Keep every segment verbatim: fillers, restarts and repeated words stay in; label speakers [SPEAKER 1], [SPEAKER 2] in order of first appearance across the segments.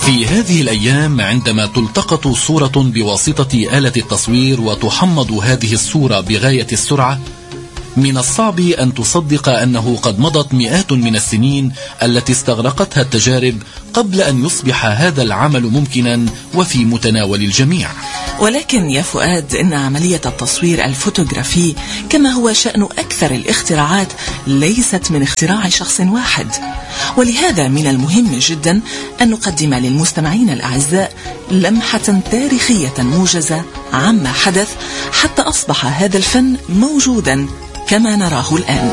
[SPEAKER 1] في هذه الأيام عندما تلتقط صورة بواسطة آلة التصوير وتحمض هذه الصورة بغاية السرعة، من الصعب أن تصدق أنه قد مضت مئات من السنين التي استغرقتها التجارب قبل أن يصبح هذا العمل ممكنا وفي متناول الجميع.
[SPEAKER 2] ولكن يا فؤاد، إن عملية التصوير الفوتوغرافي كما هو شأن أكثر الاختراعات ليست من اختراع شخص واحد، ولهذا من المهم جدا أن نقدم للمستمعين الأعزاء لمحة تاريخية موجزة عما حدث حتى أصبح هذا الفن موجودا كما نراه الآن.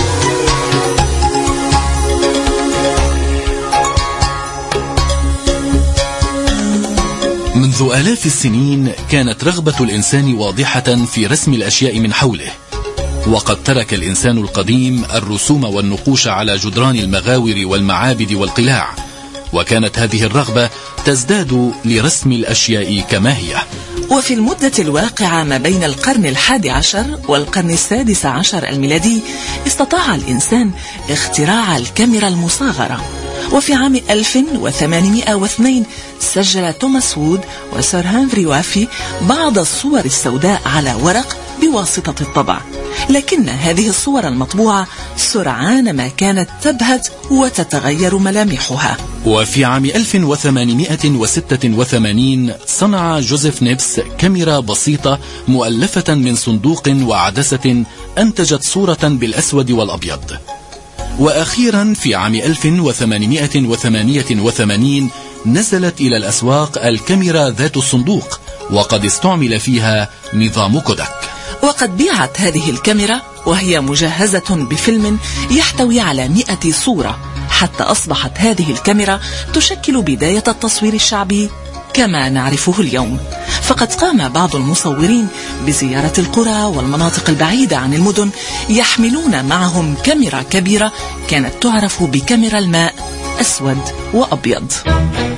[SPEAKER 1] منذ آلاف السنين كانت رغبة الإنسان واضحة في رسم الأشياء من حوله، وقد ترك الإنسان القديم الرسوم والنقوش على جدران المغاور والمعابد والقلاع، وكانت هذه الرغبة تزداد لرسم الأشياء كما هي.
[SPEAKER 2] وفي المدة الواقعة ما بين القرن الحادي عشر والقرن السادس عشر الميلادي استطاع الإنسان اختراع الكاميرا المصاغرة، وفي عام ألف وثمانمئة واثنين سجل توماس وود وسير هنري وافي بعض الصور السوداء على ورق بواسطة الطبع، لكن هذه الصور المطبوعة سرعان ما كانت تبهت وتتغير ملامحها.
[SPEAKER 1] وفي عام ألف وثمانمئة وستة وثمانين صنع جوزيف نيبس كاميرا بسيطة مؤلفة من صندوق وعدسة أنتجت صورة بالأسود والأبيض. وأخيرا في عام ألف وثمانمئة وثمانية وثمانين نزلت إلى الأسواق الكاميرا ذات الصندوق، وقد استعمل فيها نظام كوداك.
[SPEAKER 2] وقد بيعت هذه الكاميرا وهي مجهزة بفيلم يحتوي على مئة صورة، حتى أصبحت هذه الكاميرا تشكل بداية التصوير الشعبي كما نعرفه اليوم. فقد قام بعض المصورين بزيارة القرى والمناطق البعيدة عن المدن يحملون معهم كاميرا كبيرة كانت تعرف بكاميرا الماء، أسود وأبيض.